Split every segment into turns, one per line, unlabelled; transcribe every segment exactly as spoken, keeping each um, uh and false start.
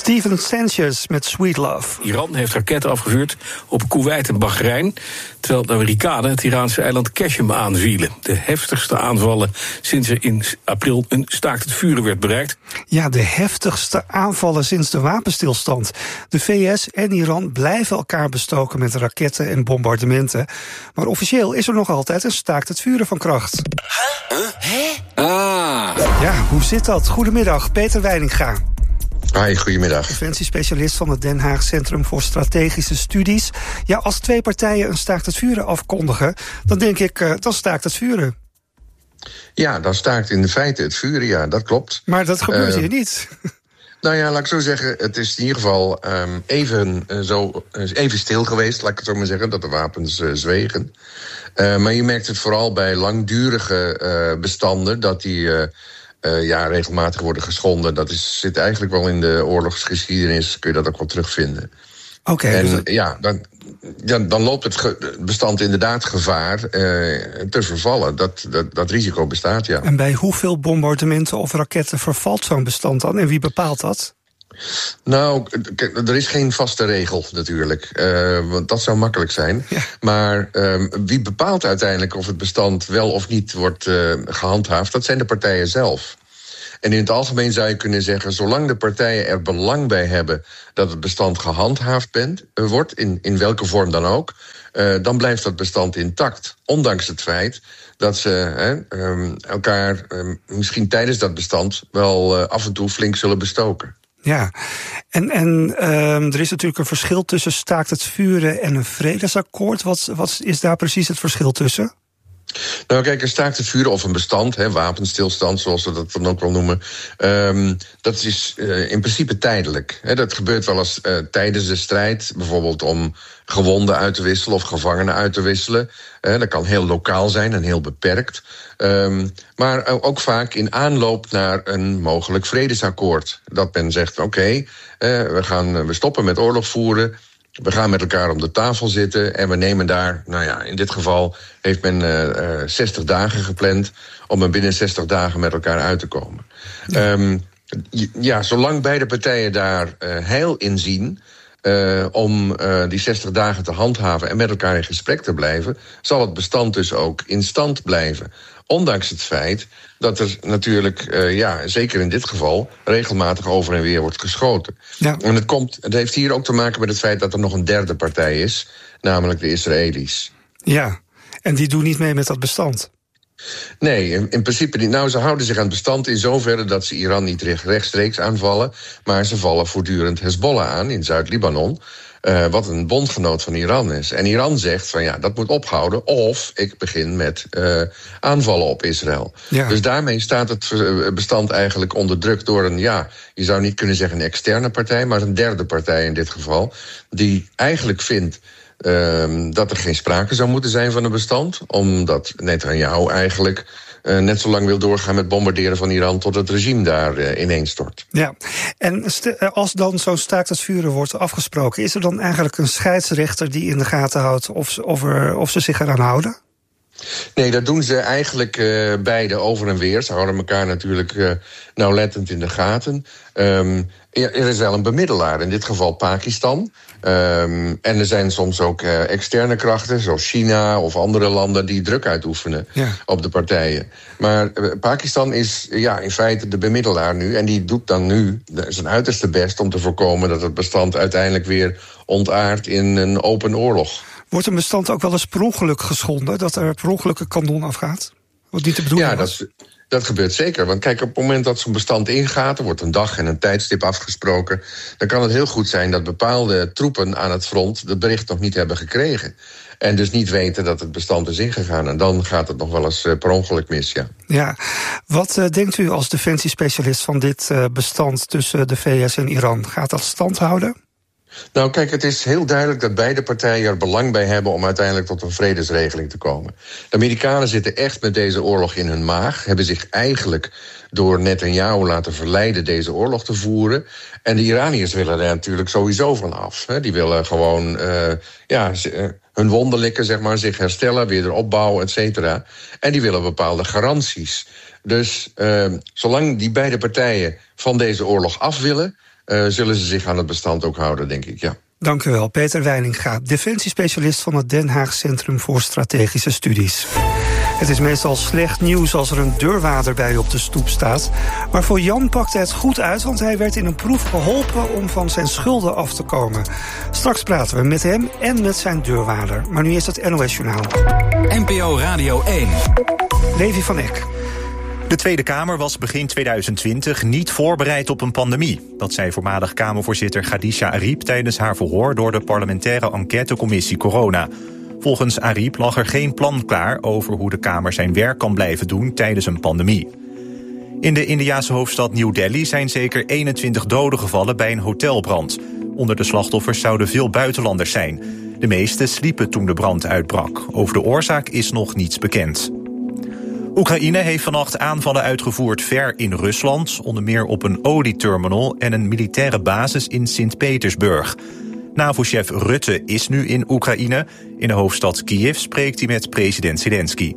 Steven Sanchez met Sweet Love.
Iran heeft raketten afgevuurd op Koeweit en Bahrein, terwijl de Amerikanen het Iraanse eiland Qashem aanvielen. De heftigste aanvallen sinds er in april een staakt het vuren werd bereikt.
Ja, de heftigste aanvallen sinds de wapenstilstand. De V S en Iran blijven elkaar bestoken met raketten en bombardementen. Maar officieel is er nog altijd een staakt het vuren van kracht.
Huh? Hè? Ah.
Ja, hoe zit dat? Goedemiddag, Peter Weininga.
Hi, goedemiddag.
Defensiespecialist van het Den Haag Centrum voor Strategische Studies. Ja, als twee partijen een staakt het vuren afkondigen, dan denk ik, uh, dan staakt het vuren.
Ja, dan staakt in feite het vuren, ja, dat klopt.
Maar dat gebeurt uh, hier niet.
Nou ja, laat ik zo zeggen, het is in ieder geval um, even, uh, zo, uh, even stil geweest, laat ik het zo maar zeggen, dat de wapens uh, zwegen. Uh, maar je merkt het vooral bij langdurige uh, bestanden, dat die uh, uh, ja, regelmatig worden geschonden. Dat is, zit eigenlijk wel in de oorlogsgeschiedenis, kun je dat ook wel terugvinden.
Oké. Okay,
en
dus...
ja, dan, dan, dan loopt het ge- bestand inderdaad gevaar uh, te vervallen. Dat, dat, dat risico bestaat, ja.
En bij hoeveel bombardementen of raketten vervalt zo'n bestand dan? En wie bepaalt dat?
Nou, er is geen vaste regel natuurlijk, uh, want dat zou makkelijk zijn. Ja. Maar uh, wie bepaalt uiteindelijk of het bestand wel of niet wordt uh, gehandhaafd, dat zijn de partijen zelf. En in het algemeen zou je kunnen zeggen, zolang de partijen er belang bij hebben dat het bestand gehandhaafd bent, uh, wordt, in, in welke vorm dan ook, uh, dan blijft dat bestand intact. Ondanks het feit dat ze uh, um, elkaar uh, misschien tijdens dat bestand wel uh, af en toe flink zullen bestoken.
Ja, en, en um, er is natuurlijk een verschil tussen staakt het vuren en een vredesakkoord. Wat, wat is daar precies het verschil tussen?
Nou kijk, er staakt het vuren of een bestand, hè, wapenstilstand zoals we dat dan ook wel noemen. Um, dat is uh, in principe tijdelijk. Hè. Dat gebeurt wel eens uh, tijdens de strijd, bijvoorbeeld om gewonden uit te wisselen of gevangenen uit te wisselen. Uh, dat kan heel lokaal zijn en heel beperkt. Um, maar ook vaak in aanloop naar een mogelijk vredesakkoord. Dat men zegt, oké, okay, uh, we gaan we stoppen met oorlog voeren. We gaan met elkaar om de tafel zitten en we nemen daar, nou ja, in dit geval heeft men uh, uh, zestig dagen gepland om er binnen zestig dagen met elkaar uit te komen. Ja, um, ja zolang beide partijen daar uh, heil in zien uh, om uh, die zestig dagen te handhaven en met elkaar in gesprek te blijven, zal het bestand dus ook in stand blijven. Ondanks het feit dat er natuurlijk, uh, ja, zeker in dit geval, regelmatig over en weer wordt geschoten. Ja. En het, komt, het heeft hier ook te maken met het feit dat er nog een derde partij is, namelijk de Israëli's.
Ja, en die doen niet mee met dat bestand.
Nee, in, in principe niet. Nou, ze houden zich aan het bestand in zoverre dat ze Iran niet rechtstreeks aanvallen, maar ze vallen voortdurend Hezbollah aan in Zuid-Libanon. Uh, wat een bondgenoot van Iran is. En Iran zegt van ja, dat moet ophouden, of ik begin met uh, aanvallen op Israël. Ja. Dus daarmee staat het bestand eigenlijk onder druk door een, ja, je zou niet kunnen zeggen een externe partij, maar een derde partij in dit geval, die eigenlijk vindt uh, dat er geen sprake zou moeten zijn van een bestand, omdat Netanyahu eigenlijk Uh, net zo lang wil doorgaan met bombarderen van Iran tot het regime daar uh, ineenstort.
Ja, en als dan zo'n staakt het vuren wordt afgesproken, is er dan eigenlijk een scheidsrechter die in de gaten houdt of, of, er, of ze zich eraan houden?
Nee, dat doen ze eigenlijk uh, beide over en weer. Ze houden elkaar natuurlijk uh, nauwlettend in de gaten. Um, er is wel een bemiddelaar, in dit geval Pakistan. Um, en er zijn soms ook uh, externe krachten, zoals China of andere landen, die druk uitoefenen ja. op de partijen. Maar uh, Pakistan is ja, in feite de bemiddelaar nu. En die doet dan nu zijn uiterste best om te voorkomen dat het bestand uiteindelijk weer ontaardt in een open oorlog.
Wordt een bestand ook wel eens per ongeluk geschonden, dat er per ongeluk een kanon afgaat? Wat niet de bedoeling
ja,
was?
dat, dat gebeurt zeker. Want kijk, op het moment dat zo'n bestand ingaat, er wordt een dag en een tijdstip afgesproken, dan kan het heel goed zijn dat bepaalde troepen aan het front het bericht nog niet hebben gekregen. En dus niet weten dat het bestand is ingegaan. En dan gaat het nog wel eens uh, per ongeluk mis, ja.
Ja, wat uh, denkt u als defensiespecialist van dit uh, bestand tussen de V S en Iran? Gaat dat stand houden?
Nou kijk, het is heel duidelijk dat beide partijen er belang bij hebben om uiteindelijk tot een vredesregeling te komen. De Amerikanen zitten echt met deze oorlog in hun maag, hebben zich eigenlijk door Netanyahu laten verleiden deze oorlog te voeren. En de Iraniërs willen er natuurlijk sowieso van af. Hè. Die willen gewoon uh, ja, hun wonden likken, zeg maar, zich herstellen, weer erop bouwen, et cetera. En die willen bepaalde garanties. Dus uh, zolang die beide partijen van deze oorlog af willen, uh, zullen ze zich aan het bestand ook houden, denk ik, ja.
Dank u wel, Peter Weininga, defensiespecialist van het Den Haag Centrum voor Strategische Studies. Het is meestal slecht nieuws als er een deurwaarder bij u op de stoep staat. Maar voor Jan pakte het goed uit, want hij werd in een proef geholpen om van zijn schulden af te komen. Straks praten we met hem en met zijn deurwaarder. Maar nu is het N O S-journaal.
N P O Radio één.
Levi van Eck.
De Tweede Kamer was begin tweeduizend twintig niet voorbereid op een pandemie. Dat zei voormalig Kamervoorzitter Khadija Arib tijdens haar verhoor door de parlementaire enquêtecommissie Corona. Volgens Arib lag er geen plan klaar over hoe de Kamer zijn werk kan blijven doen tijdens een pandemie. In de Indiase hoofdstad New Delhi zijn zeker eenentwintig doden gevallen bij een hotelbrand. Onder de slachtoffers zouden veel buitenlanders zijn. De meeste sliepen toen de brand uitbrak. Over de oorzaak is nog niets bekend. Oekraïne heeft vannacht aanvallen uitgevoerd ver in Rusland, onder meer op een olieterminal en een militaire basis in Sint-Petersburg. NAVO-chef Rutte is nu in Oekraïne. In de hoofdstad Kiev spreekt hij met president Zelensky.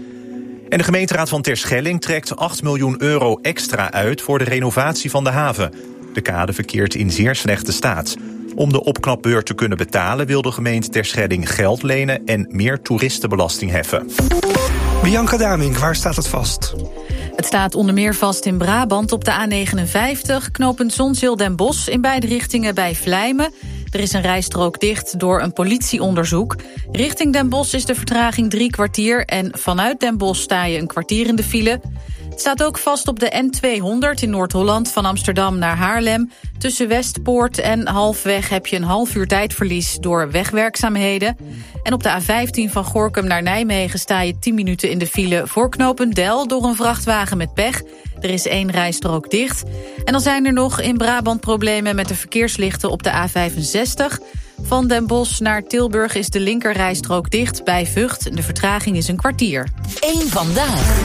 En de gemeenteraad van Terschelling trekt acht miljoen euro extra uit voor de renovatie van de haven. De kade verkeert in zeer slechte staat. Om de opknapbeurt te kunnen betalen wil de gemeente Terschelling geld lenen en meer toeristenbelasting heffen.
Bianca Damink, waar staat het vast?
Het staat onder meer vast in Brabant op de A negenenvijftig... knooppunt Zonzeel Den Bosch in beide richtingen bij Vlijmen. Er is een rijstrook dicht door een politieonderzoek. Richting Den Bosch is de vertraging drie kwartier... en vanuit Den Bosch sta je een kwartier in de file. Het staat ook vast op de N tweehonderd in Noord-Holland van Amsterdam naar Haarlem. Tussen Westpoort en Halfweg heb je een half uur tijdverlies door wegwerkzaamheden. En op de A vijftien van Gorinchem naar Nijmegen sta je tien minuten in de file voor knooppunt Del door een vrachtwagen met pech. Er is één rijstrook dicht. En dan zijn er nog in Brabant problemen met de verkeerslichten op de A vijfenzestig. Van Den Bosch naar Tilburg is de linkerrijstrook dicht bij Vught. De vertraging is een kwartier.
Eén vandaag.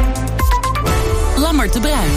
Lammert de Bruin.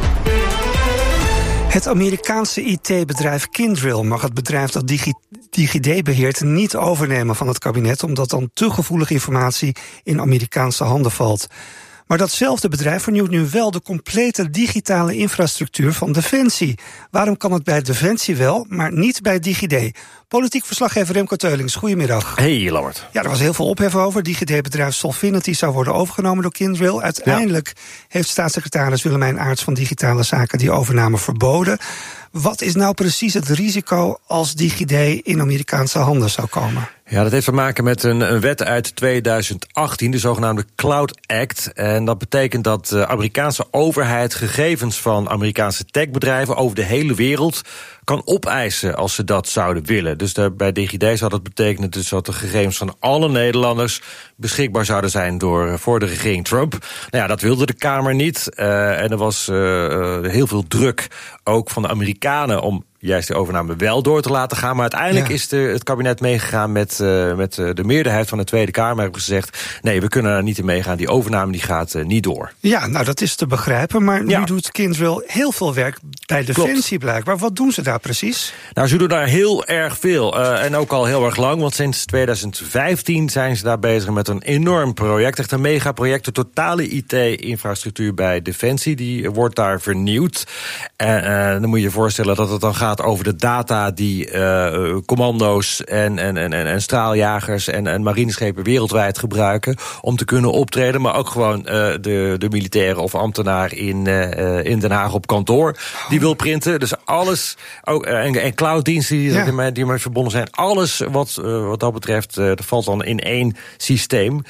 Het Amerikaanse I T-bedrijf Kyndryl mag het bedrijf dat Digi- DigiD beheert niet overnemen van het kabinet, omdat dan te gevoelige informatie in Amerikaanse handen valt. Maar datzelfde bedrijf vernieuwt nu wel de complete digitale infrastructuur van Defensie. Waarom kan het bij Defensie wel, maar niet bij DigiD? Politiek verslaggever Remco Teulings, goedemiddag.
Hey, Lammert.
Ja, er was heel veel ophef over. DigiD-bedrijf Solfinity zou worden overgenomen door Kyndryl. Uiteindelijk ja. heeft staatssecretaris Willemijn Aarts van Digitale Zaken die overname verboden. Wat is nou precies het risico als DigiD in Amerikaanse handen zou komen?
Ja, dat heeft te maken met een, een wet uit tweeduizend achttien, de zogenaamde Cloud Act. En dat betekent dat de Amerikaanse overheid gegevens van Amerikaanse techbedrijven over de hele wereld kan opeisen als ze dat zouden willen. Dus de, bij DigiD zou dat betekenen dus dat de gegevens van alle Nederlanders beschikbaar zouden zijn door, voor de regering Trump. Nou ja, dat wilde de Kamer niet. Uh, en er was uh, heel veel druk ook van de Amerikanen om juist de overname wel door te laten gaan. Maar uiteindelijk ja. is de, het kabinet meegegaan met, uh, met uh, de meerderheid van de Tweede Kamer. Hebben gezegd, nee, we kunnen er niet in meegaan. Die overname die gaat uh, niet door.
Ja, nou dat is te begrijpen. Maar
ja.
nu doet Kyndryl heel veel werk bij Defensie blijkbaar. Wat doen ze daar precies?
Nou, ze doen daar heel erg veel. Uh, en ook al heel erg lang. Want sinds tweeduizend vijftien zijn ze daar bezig met een enorm project. Echt een megaproject. De totale I T-infrastructuur bij Defensie. Die wordt daar vernieuwd. En uh, dan moet je je voorstellen dat het dan gaat over de data die uh, commando's en, en, en, en straaljagers en, en marineschepen wereldwijd gebruiken om te kunnen optreden, maar ook gewoon uh, de, de militaire of ambtenaar in, uh, in Den Haag op kantoor die wil printen. Dus alles, ook, uh, en, en clouddiensten die, ja. die, mee, die mee verbonden zijn, alles wat, uh, wat dat betreft, uh, dat valt dan in één systeem.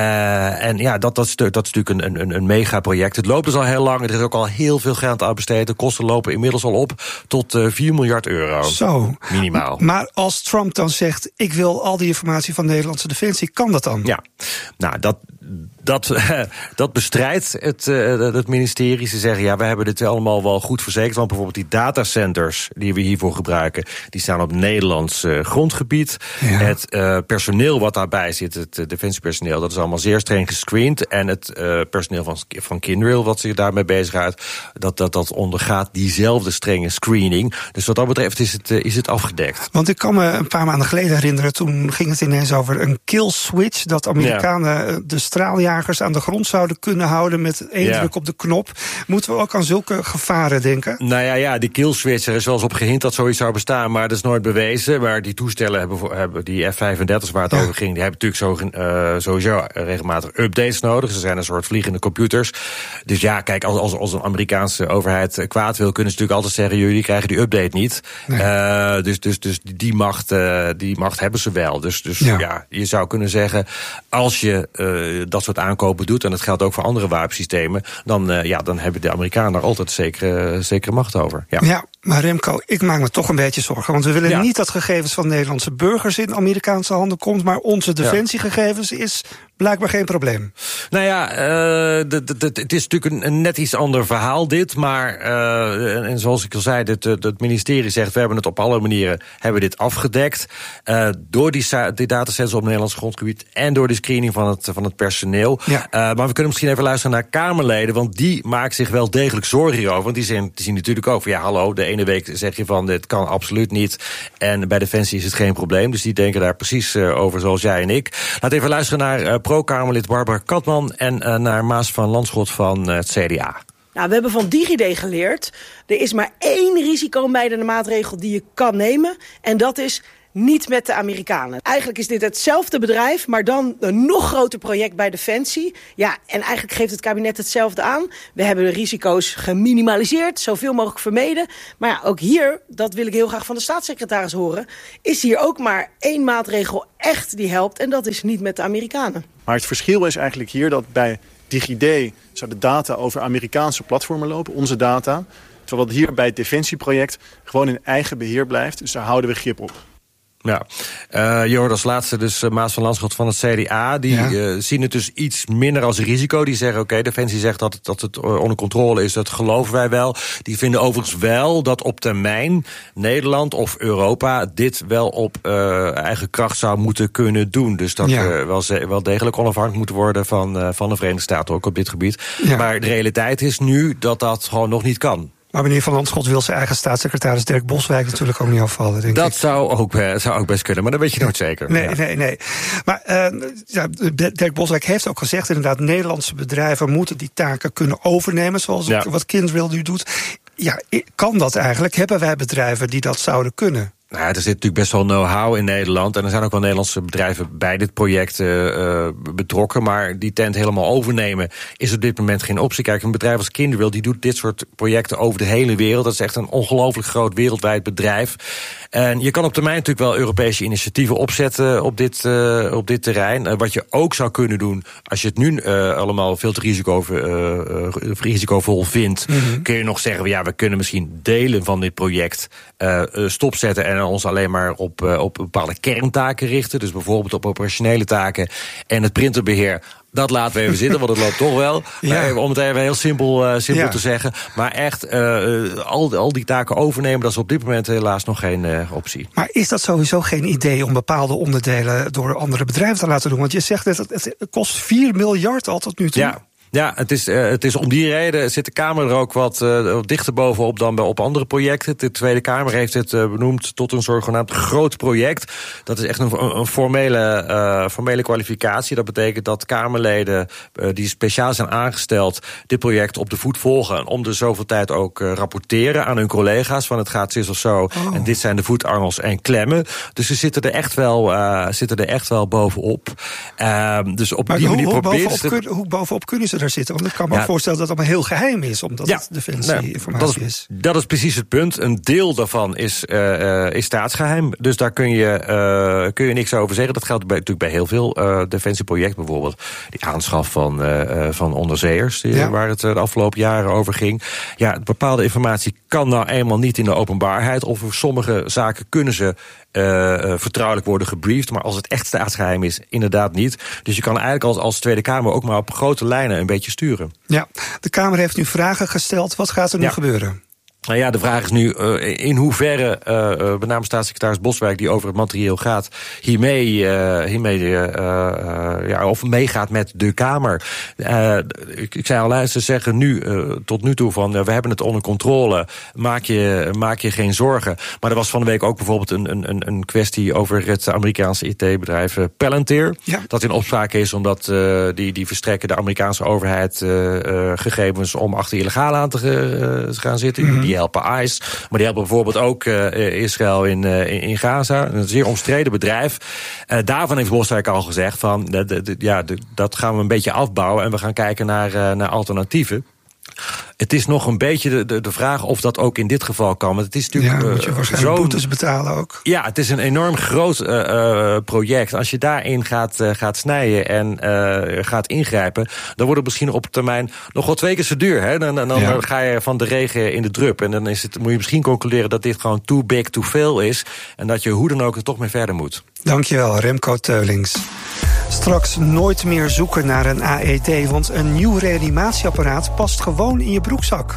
Uh, en ja, dat, dat, is, dat is natuurlijk een, een, een megaproject. Het loopt dus al heel lang, er is ook al heel veel geld aan besteed. De kosten lopen inmiddels al op tot uh, vier miljard euro.
Zo.
Minimaal.
Maar als Trump dan zegt, ik wil al die informatie van Nederlandse Defensie, kan dat dan?
Ja, nou dat... Dat, dat bestrijdt het, het ministerie. Ze zeggen, ja, we hebben dit allemaal wel goed verzekerd. Want bijvoorbeeld die datacenters die we hiervoor gebruiken, die staan op Nederlands uh, grondgebied. Ja. Het uh, personeel wat daarbij zit, het uh, defensiepersoneel, dat is allemaal zeer streng gescreend. En het uh, personeel van, van Kyndryl, wat zich daarmee bezighoudt, dat, dat dat ondergaat diezelfde strenge screening. Dus wat dat betreft is het, uh, is het afgedekt.
Want ik kan me een paar maanden geleden herinneren, toen ging het ineens over een kill switch, dat Amerikanen ja. de straat straaljagers aan de grond zouden kunnen houden met één
Ja.
druk op de knop. Moeten we ook aan zulke gevaren denken?
Nou ja, ja, die killswitch, er is wel eens op gehint dat zoiets zou bestaan, maar dat is nooit bewezen. Maar die toestellen hebben, voor- hebben die F vijfendertig waar het
Ja.
over ging, die hebben natuurlijk zo, uh, sowieso regelmatig updates nodig. Ze zijn een soort vliegende computers. Dus ja, kijk, als, als, als een Amerikaanse overheid kwaad wil, kunnen ze natuurlijk altijd zeggen, jullie krijgen die update niet.
Nee.
Uh, dus dus, dus die, die, macht, uh, die macht hebben ze wel. Dus, dus
Ja.
ja. je zou kunnen zeggen, als je uh, dat soort aankopen doet, en dat geldt ook voor andere wapensystemen, dan, uh, ja, dan hebben de Amerikanen daar altijd zekere, zekere macht over. Ja.
Ja, maar Remco, ik maak me toch een beetje zorgen. Want we willen
Ja.
niet dat gegevens van Nederlandse burgers in Amerikaanse handen komt, maar onze defensiegegevens is blijkbaar geen probleem.
Nou ja, uh, d- d- d- het is natuurlijk een, een net iets ander verhaal dit. Maar, uh, en, en zoals ik al zei, het, het ministerie zegt, we hebben het op alle manieren hebben dit afgedekt. Uh, door die, die datasets op Nederlands grondgebied en door de screening van het, van het personeel.
Ja.
Uh, maar we kunnen misschien even luisteren naar Kamerleden, want die maken zich wel degelijk zorgen hierover. Want die zien, die zien natuurlijk ook van, ja hallo, de ene week zeg je van, dit kan absoluut niet. En bij Defensie is het geen probleem. Dus die denken daar precies uh, over zoals jij en ik. Laat even luisteren naar uh, pro-Kamerlid Barbara Katman en uh, naar Maas van Landschot van uh, het C D A.
Nou, we hebben van DigiD geleerd, er is maar één risicomijdende maatregel die je kan nemen. En dat is niet met de Amerikanen. Eigenlijk is dit hetzelfde bedrijf, maar dan een nog groter project bij Defensie. Ja, en eigenlijk geeft het kabinet hetzelfde aan. We hebben de risico's geminimaliseerd, zoveel mogelijk vermeden. Maar ja, ook hier, dat wil ik heel graag van de staatssecretaris horen, is hier ook maar één maatregel echt die helpt. En dat is niet met de Amerikanen.
Maar het verschil is eigenlijk hier dat bij DigiD zou de data over Amerikaanse platformen lopen, onze data. Terwijl dat hier bij het Defensieproject gewoon in eigen beheer blijft. Dus daar houden we grip op.
Ja, uh, je hoort als laatste dus uh, Maas van Landschot van het C D A. Die ja. uh, zien het dus iets minder als risico. Die zeggen, oké, okay, Defensie zegt dat het, dat het onder controle is. Dat geloven wij wel. Die vinden overigens wel dat op termijn Nederland of Europa dit wel op uh, eigen kracht zou moeten kunnen doen. Dus dat ja. we wel, wel degelijk onafhankelijk moeten worden van, uh, van de Verenigde Staten ook op dit gebied. Ja. Maar de realiteit is nu dat dat gewoon nog niet kan.
Maar meneer Van Landschot wil zijn eigen staatssecretaris Dirk Boswijk natuurlijk ook niet afvallen, denk
dat
ik.
Dat zou ook, zou ook best kunnen, maar dat weet je nooit zeker.
Nee,
ja.
nee, nee. Maar uh, ja, Dirk Boswijk heeft ook gezegd, inderdaad, Nederlandse bedrijven moeten die taken kunnen overnemen, zoals ja. wat Kindrill nu doet. Ja, kan dat eigenlijk? Hebben wij bedrijven die dat zouden kunnen?
Nou, er zit natuurlijk best wel know-how in Nederland. En er zijn ook wel Nederlandse bedrijven bij dit project uh, betrokken. Maar die tent helemaal overnemen is op dit moment geen optie. Kijk, een bedrijf als Kindrill die doet dit soort projecten over de hele wereld. Dat is echt een ongelooflijk groot wereldwijd bedrijf. En je kan op termijn natuurlijk wel Europese initiatieven opzetten op dit, uh, op dit terrein. Uh, wat je ook zou kunnen doen, als je het nu uh, allemaal veel te risico, uh, uh, risicovol vindt, mm-hmm. kun je nog zeggen, ja, we kunnen misschien delen van dit project uh, stopzetten en ons alleen maar op, uh, op bepaalde kerntaken richten. Dus bijvoorbeeld op operationele taken en het printerbeheer. Dat laten we even zitten, want het loopt toch wel. Ja. Maar om het even heel simpel, uh, simpel ja. te zeggen. Maar echt, uh, al, al die taken overnemen, dat is op dit moment helaas nog geen uh, optie.
Maar is dat sowieso geen idee om bepaalde onderdelen door andere bedrijven te laten doen? Want je zegt dat het, het kost vier miljard al tot nu toe.
Ja. Ja, het is, uh, het is om die reden zit de Kamer er ook wat uh, dichter bovenop dan bij op andere projecten. De Tweede Kamer heeft het uh, benoemd tot een zogenaamd groot project. Dat is echt een, een formele, uh, formele kwalificatie. Dat betekent dat Kamerleden uh, die speciaal zijn aangesteld dit project op de voet volgen. En om de zoveel tijd ook uh, rapporteren aan hun collega's. Van het gaat zus of zo. Oh. En dit zijn de voetangels en klemmen. Dus ze zitten er echt wel, uh, zitten er echt wel bovenop. Uh, dus op
maar
die
hoe,
manier
hoe,
proberen
bovenop,
ze...
kun, hoe bovenop kunnen ze daar zitten? Want ik kan me ja. voorstellen dat het allemaal heel geheim is, omdat ja. het defensie-informatie
is.
is.
Dat is precies het punt. Een deel daarvan is, uh, is staatsgeheim. Dus daar kun je, uh, kun je niks over zeggen. Dat geldt bij, natuurlijk bij heel veel uh, defensieprojecten. Bijvoorbeeld die aanschaf van, uh, van onderzeeërs, die, ja. waar het uh, de afgelopen jaren over ging. Ja, bepaalde informatie kan nou eenmaal niet in de openbaarheid. Of voor sommige zaken kunnen ze Uh, uh, vertrouwelijk worden gebriefd. Maar als het echt staatsgeheim is, inderdaad niet. Dus je kan eigenlijk als, als Tweede Kamer ook maar op grote lijnen een beetje sturen.
Ja, de Kamer heeft nu vragen gesteld. Wat gaat er nu ja. gebeuren?
Nou ja, de vraag is nu uh, in hoeverre, uh, met name staatssecretaris Boswijk, die over het materieel gaat, hiermee, uh, hiermee uh, uh, ja, of meegaat met de Kamer. Uh, ik, ik zei al, ze zeggen nu, uh, tot nu toe van, uh, we hebben het onder controle, maak je, maak je geen zorgen. Maar er was van de week ook bijvoorbeeld een, een, een kwestie over het Amerikaanse I T-bedrijf uh, Palantir. Ja. Dat in opspraak is omdat uh, die, die verstrekken de Amerikaanse overheid uh, uh, gegevens om achter illegale aan te, uh, te gaan zitten. Mm-hmm. Die helpen ICE, maar die helpen bijvoorbeeld ook uh, Israël in, uh, in, in Gaza. Een zeer omstreden bedrijf. Uh, daarvan heeft Boswijk al gezegd van, de, de, de, ja, de, dat gaan we een beetje afbouwen en we gaan kijken naar, uh, naar alternatieven. Het is nog een beetje de, de, de vraag of dat ook in dit geval kan. Want het is natuurlijk,
ja, moet je waarschijnlijk
zo
boetes betalen ook.
Ja, het is een enorm groot uh, uh, project. Als je daarin gaat, uh, gaat snijden en uh, gaat ingrijpen, dan wordt het misschien op termijn nog wel twee keer zo duur. Hè? Dan, dan, ja. dan ga je van de regen in de drup. En dan is het, moet je misschien concluderen dat dit gewoon too big to fail is. En dat je hoe dan ook er toch mee verder moet.
Dankjewel, Remco Teulings. Straks nooit meer zoeken naar een A E D, want een nieuw reanimatieapparaat past gewoon in je broekzak.